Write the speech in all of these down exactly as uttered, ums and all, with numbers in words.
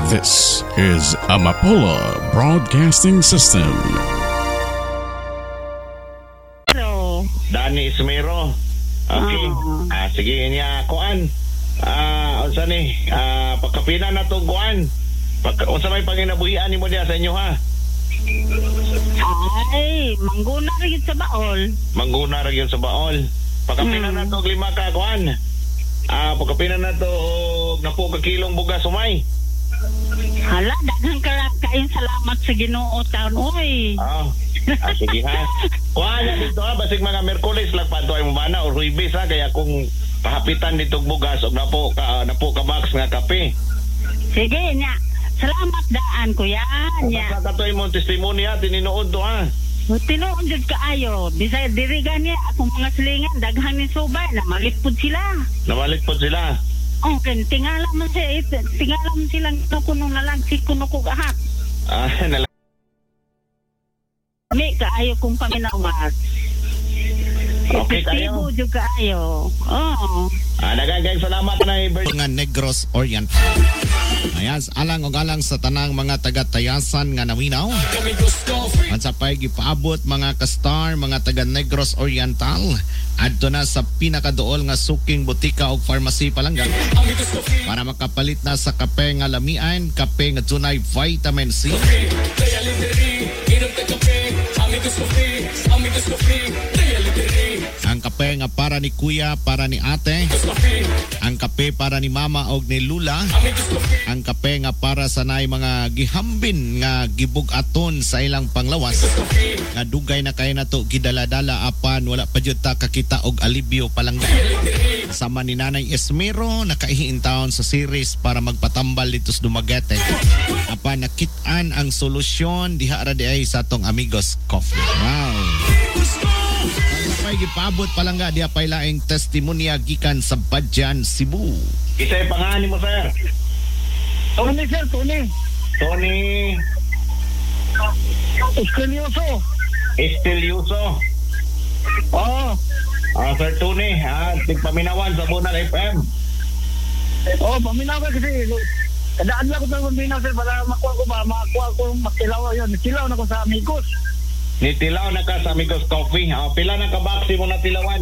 This is Amapola Broadcasting System. Hello. Dani Ismero. Okay. Oh. Ah, sige niya kuan. Ah, unsa ni? Ah, pagkapina na to kuan. Pagka unsa may panginabuhian nimo diha sa inyo ha? Ay, mangguna rin sa baol. Mangguna ra gyud sa baol. Pagkapina Mm. na to og lima ka kuan. Ah, pagkapina na to og napo ka kilong bugas sumay. Hala, daghang ka kain salamat sa Ginoo taon oy. Ah, ah sige ha. Kuan na dito ha, basig mga Miyerkules lang pa to ay mo bana o Huwebes ha, kaya kung pahapitan dito og bugas og napo ka napo ka box nga kape. Sige nya. Salamat daan kuya nya. Sa katoy mo testimonya tininuod to ha. Tinuod jud kaayo. Bisay diri gani akong mga silingan daghang ni subay na malipod sila. Namalit po sila. Oh, kan tingala man siya, eh, tingala man silang kuno na lang si kuno ko gahat. Ah, nala. Ni kaayo kung paminawas. Okay kayo. Testigo jud kaayo. Oh. Ah, daghang salamat na Ibert. Mga Negros Orient. Ayan, alang og alang sa tanang mga taga-tayasan nga naminaw. At sa pay gipaabot mga ka-star, mga taga Negros Oriental, adto na sa pinakaduol nga suking butika og pharmacy palangga para makapalit na sa kape nga lamian, kape nga tunay vitamin C. Ang kape nga para ni kuya, para ni ate. Ang kape para ni mama og ni lula. Ang kape nga para sa nay mga gihambin nga gibug-aton sa ilang panglawas. Nga dugay na kay nato gidala-dala apan wala pa jud ta kakita og alibyo palangga. Sama ni Nanay Esmero nakaihintaon sa series para magpatambal dito sa Dumaguete. Apan nakit-an ang solusyon diha ra di ay sa atong Amigos Coffee. Wow. Pay gipabot palangga diha pay laing testimonya gikan sa Badyan, Cebu. Isay pangalan mo sir? Tony, sir, Tony. Tony Estelioso. Estelioso. Oo. Ah, Sir Tony, ah, tigpaminawan sa Bunal F M. Oo, paminaw ka kasi. Kadaan lang ko sa paminaw, sir, para makuha ko ba, makuha ko, makilaw yun. Kilaw na ko sa Amigos. Nitilaw na ka sa Amigos Coffee. Ah, pila na ka box mo na tilawan?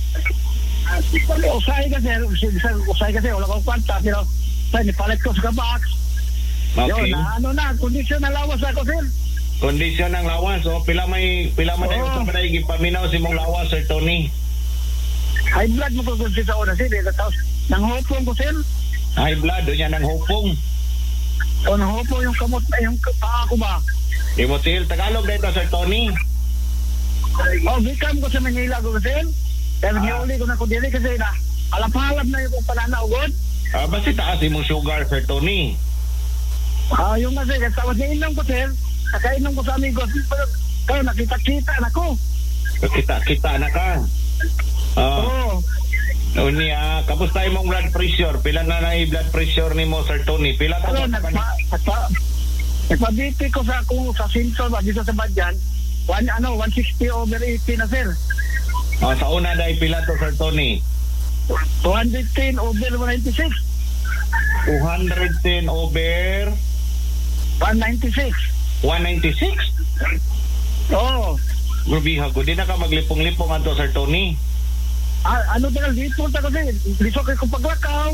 Usay ka, sir. Sir, usay kasi, wala kong kwanta. Pero, sir, nipalit ko sa kabox. Okay. Yun, na, ano na, kondisyon na lawas ako, sir. Kondisyon ng lawas. So, pila may pila man Oo. oh. sa panay gipaminaw si mong lawas, Sir Tony. High blood mo ko kung sa una, sir. Tapos, nanghopong ko, sir. High blood, doon yan ang hupong. O, nanghopong yung kamot, yung paa ko ba. Imotil, Tagalog dito, Sir Tony. O, bikam ko sa Manila ko, sir. Pero Ah. niuli ko na ko dili kasi na alap-halap na yung pananaw, God. Ah, basta taas imong sugar, Sir Tony. Ah, yung kasi, tapos niinom ko, sir. Nakainom ko sa Amigos. Kaya nakita-kita na ko. Kita-kita na ka. Ah, Oo. oh. Unya, kamusta imong blood pressure? Pila na na blood pressure nimo, Sir Tony? Pila ta Pero ba? nagpa, nagpa, nagpabiti ko sa kung sa Simpson ba dito sa Badyan. One, ano, one sixty over eighty na, sir. Ah, sa una dai pila to, Sir Tony? two ten over one ninety-six. two ten over one ninety-six. one ninety-six? Oo. Grabe ha, di na ka maglipong-lipong ato, Sir Tony. Ah, ano talaga, dito ta kasi. Liso kay kong paglakaw.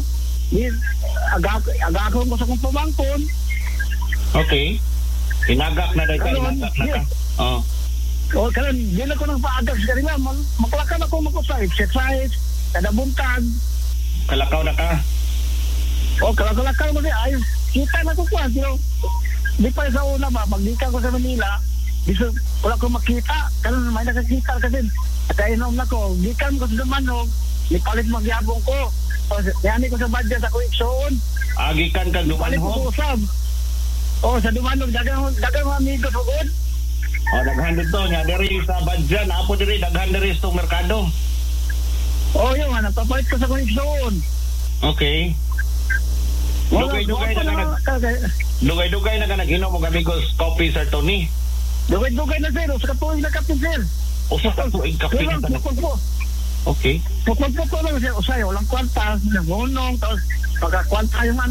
Agakon ko sa kong pamangkon. Okay. Inagak na dahil ka, Ano, inagak na ka. yes. Oh. O, kaya di na ko nang paagak sa kanila. Maklakan ako mag-usay. Exercise. Kada buntag. Kalakaw na ka. O, kalakaw mo siya. Ay, kita na ko kwa. Pero, di pa sa una ba, magdika ko sa Manila, di so, wala ko makita. Kaya may nakakita kasi. At kainom na ko. Gikan ko sa Dumanog. Nipalit magyabong ko. O, yani ko sa Badyan sa Kuiksoon. Agikan kang Nipalit ko sa dumanhog. Usab. O, sa Dumanog, dagang, dagang mga amigos ko. O, daghan dito niya. Dari sa Badyan. Apo diri, daghan diri sa itong merkado. O, yun, napapalit ko sa Kuiksoon. Okay. Dugay-dugay na ka nag... Dugay-dugay na ka nag-inom mga Amigos Coffee, Sir Tony. Dugay-dugay na, sir. O, sa katuwing na kapit, sir. O sa katuig kape Pero, na ka bukod po. Okay. Pagpagpagpag lang siya, o sa'yo, walang kwanta, nangunong, tapos pagkakwanta yung